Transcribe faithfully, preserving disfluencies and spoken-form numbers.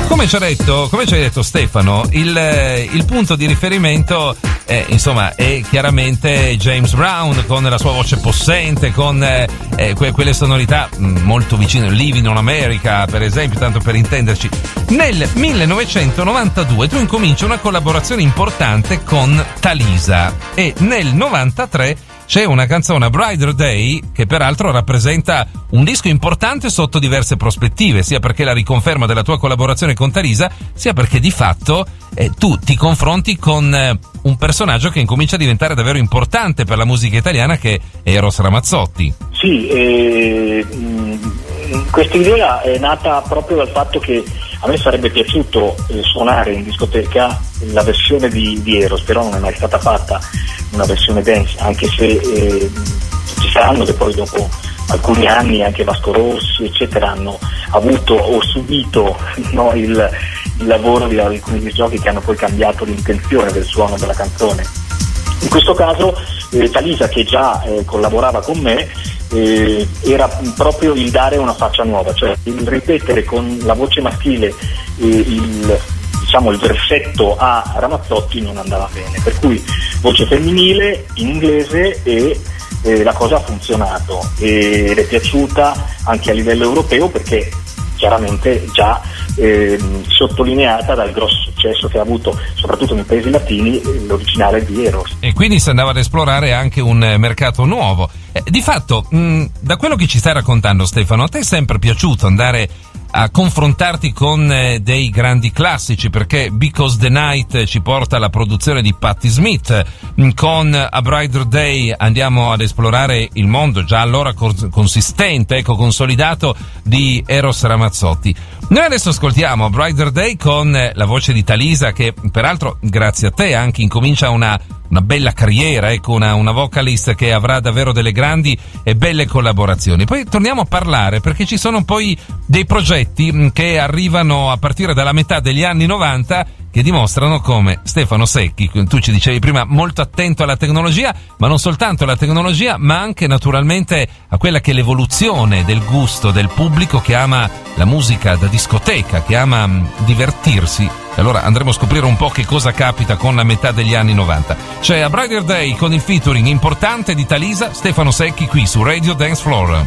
Come ci ha detto, come ci ha detto Stefano, il, il punto di riferimento è, insomma, è chiaramente James Brown con la sua voce possente, con eh, que, quelle sonorità molto vicine, Living on America per esempio, tanto per intenderci. Nel millenovecentonovantadue tu incominci una collaborazione importante con Talisa e nel novantatré c'è una canzone, A Brighter Day, che peraltro rappresenta un disco importante sotto diverse prospettive, sia perché la riconferma della tua collaborazione con Talisa, sia perché di fatto eh, tu ti confronti con eh, un personaggio che incomincia a diventare davvero importante per la musica italiana, che è Eros Ramazzotti. Sì, eh, questa idea è nata proprio dal fatto che a me sarebbe piaciuto eh, suonare in discoteca la versione di, di Eros, però non è mai stata fatta una versione dance, anche se eh, ci saranno che poi dopo alcuni anni anche Vasco Rossi eccetera hanno avuto o subito no, il, il lavoro di alcuni disgiochi che hanno poi cambiato l'intenzione del suono della canzone. In questo caso eh, Talisa, che già eh, collaborava con me, eh, era proprio il dare una faccia nuova, cioè il ripetere con la voce maschile eh, il, diciamo, il versetto a Ramazzotti non andava bene, per cui voce femminile in inglese e eh, la cosa ha funzionato ed è piaciuta anche a livello europeo, perché chiaramente già eh, sottolineata dal grosso successo che ha avuto soprattutto nei paesi latini l'originale di Eros. E quindi si andava ad esplorare anche un mercato nuovo. Eh, di fatto, mh, da quello che ci stai raccontando Stefano, a te è sempre piaciuto andare a confrontarti con eh, dei grandi classici, perché Because the Night ci porta alla produzione di Patti Smith, con A Brighter Day andiamo ad esplorare il mondo già allora consistente, ecco, consolidato di Eros Ramazzotti. Noi adesso ascoltiamo A Brighter Day con la voce di Talisa, che peraltro grazie a te anche incomincia una una bella carriera, ecco, una, una vocalist che avrà davvero delle grandi e belle collaborazioni. Poi torniamo a parlare, perché ci sono poi dei progetti che arrivano a partire dalla metà degli anni novanta che dimostrano come Stefano Secchi, tu ci dicevi prima, molto attento alla tecnologia, ma non soltanto alla tecnologia, ma anche naturalmente a quella che è l'evoluzione del gusto del pubblico che ama la musica da discoteca, che ama divertirsi. Allora andremo a scoprire un po' che cosa capita con la metà degli anni novanta. C'è A Brighter Day con il featuring importante di Talisa, Stefano Secchi qui su Radio Dance Floor.